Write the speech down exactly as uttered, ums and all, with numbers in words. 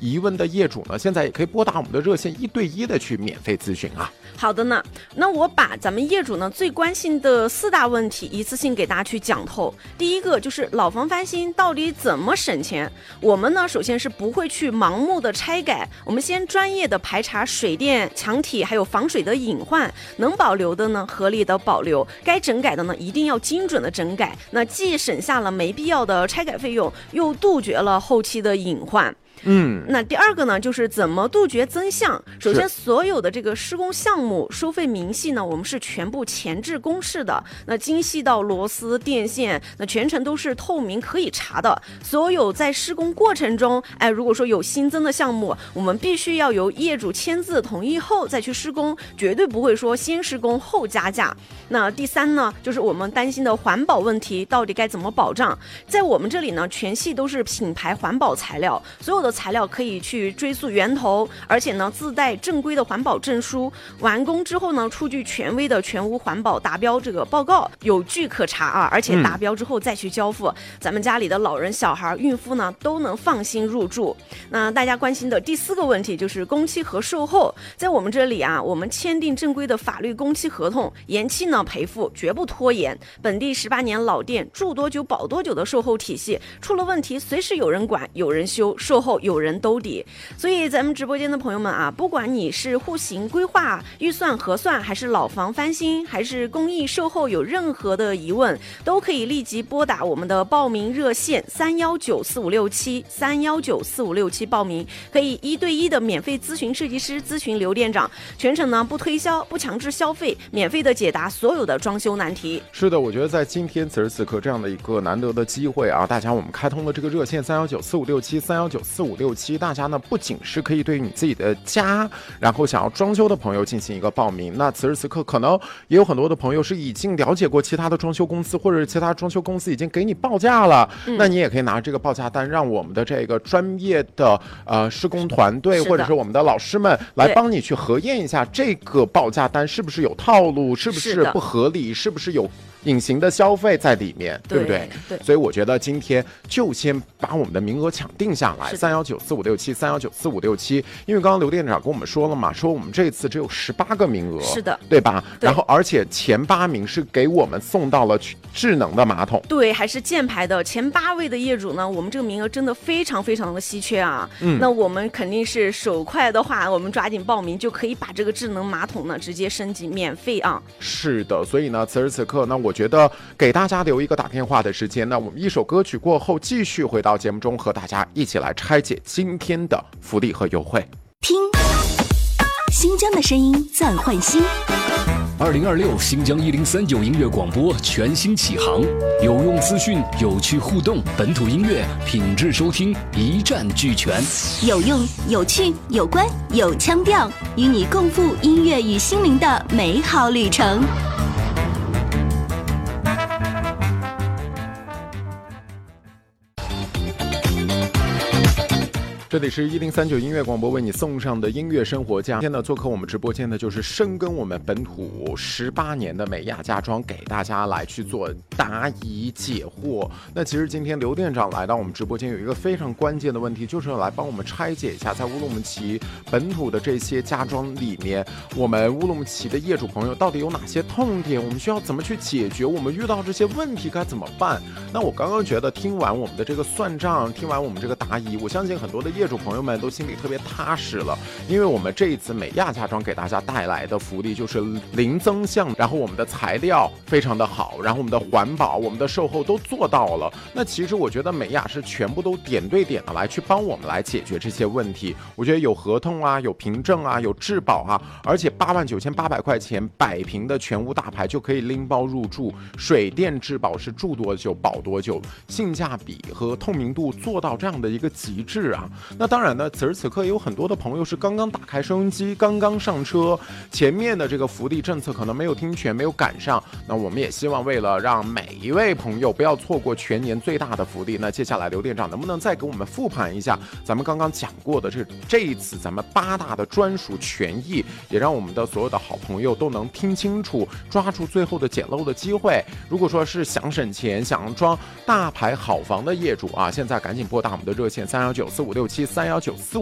疑问的业主呢，现在也可以拨打我们的热线一对一的去免费咨询啊。 好的呢，那我把咱们业主呢最关心的四大问题一次性给大家去讲透。第一个就是老房翻新到底怎么省钱？我们呢首先是不会去盲目的拆改，我们先专业的排查水电、墙体还有防水的隐患，能保留的呢合理的保留，该整改的呢一定要精准的整改。那既省下了没必要的拆改费用，又杜绝了后期的隐患。 嗯， 那第二个呢，就是怎么杜绝增项。首先，所有的这个施工项目收费明细呢，我们是全部前置公示的。那精细到螺丝、电线，那全程都是透明可以查的。所有在施工过程中，哎，如果说有新增的项目，我们必须要由业主签字同意后再去施工，绝对不会说先施工后加价。那第三呢，就是我们担心的环保问题到底该怎么保障？在我们这里呢，全系都是品牌环保材料，所有的材料可以去追溯源头，而且呢自带正规的环保证书，完工之后呢出具权威的全屋环保达标这个报告，有据可查啊，而且达标之后再去交付，嗯、咱们家里的老人、小孩、孕妇呢都能放心入住。那大家关心的第四个问题就是工期和售后，在我们这里啊，我们签订正规的法律工期合同，延期呢赔付，绝不拖延。本地十八年老店，住多久保多久的售后体系，出了问题随时有人管，有人修，售后有人兜底。所以咱们直播间的朋友们啊，不管你是户型规划、预算核算，还是老房翻新，还是公益售后，有任何的疑问，都可以立即拨打我们的报名热线三幺九四五六七三幺九四五六七报名，可以一对一的免费咨询设计师，咨询刘店长，全程呢不推销、不强制消费，免费的解答所有的装修难题。 是的，我觉得在今天此时此刻这样的一个难得的机会啊，大家我们开通了这个热线三幺九四五六七三幺九四五六七，大家呢不仅是可以对你自己的家，然后想要装修的朋友进行一个报名，那此时此刻可能也有很多的朋友是已经了解过其他的装修公司，或者是其他装修公司已经给你报价了，嗯、那你也可以拿这个报价单，让我们的这个专业的呃施工团队或者是我们的老师们来帮你去核验一下这个报价单是不是有套路，是不是不合理，是不是有隐形的消费在里面， 对, 对不对？对。所以我觉得今天就先把我们的名额抢定下来，三幺九四五六七，三幺九四五六七。因为刚刚刘店长跟我们说了嘛，说我们这次只有十八个名额， 是的， 对吧？对。然后而且前八名是给我们送到了智能的马桶， 对，还是键盘的。前八位的业主呢，我们这个名额真的非常非常的稀缺啊。嗯。那我们肯定是手快的话，我们抓紧报名就可以把这个智能马桶呢直接升级，免费啊。 是的，所以呢，此时此刻呢，我觉得给大家留一个打电话的时间，那我们一首歌曲过后继续回到节目中，和大家一起来拆解今天的福利和优惠。 听新疆的声音在换新。 二零二六新疆一零三九音乐广播全新启航，有用资讯，有趣互动，本土音乐品质收听一站俱全， 有用、有趣、有关、有腔调，与你共赴音乐与心灵的美好旅程。 这里是一零三九音乐广播为你送上的音乐生活家。今天呢，做客我们直播间的就是深耕我们本土十八年的美亚家装，给大家来去做答疑解惑。那其实今天刘店长来到我们直播间，有一个非常关键的问题，就是来帮我们拆解一下，在乌鲁木齐本土的这些家装里面，我们乌鲁木齐的业主朋友到底有哪些痛点，我们需要怎么去解决，我们遇到这些问题该怎么办？那我刚刚觉得听完我们的这个算账，听完我们这个答疑，我相信很多的业主朋友们都心里特别踏实了，因为我们这一次美亚家装给大家带来的福利就是零增项，然后我们的材料非常的好，然后我们的环保、我们的售后都做到了。那其实我觉得美亚是全部都点对点的来去帮我们来解决这些问题。我觉得有合同啊，有凭证啊，有质保啊，而且八万九千八百块钱百平的全屋大牌就可以拎包入住，水电质保是住多久保多久，性价比和透明度做到这样的一个极致啊。那当然呢，此时此刻有很多的朋友是刚刚打开收音机，刚刚上车，前面的这个福利政策可能没有听全，没有赶上。那我们也希望为了让每一位朋友不要错过全年最大的福利，那接下来刘店长能不能再给我们复盘一下咱们刚刚讲过的这这一次咱们八大的专属权益，也让我们的所有的好朋友都能听清楚，抓住最后的捡漏的机会。如果说是想省钱、想装大牌好房的业主啊，现在赶紧拨打我们的热线三幺九四五六七三幺九四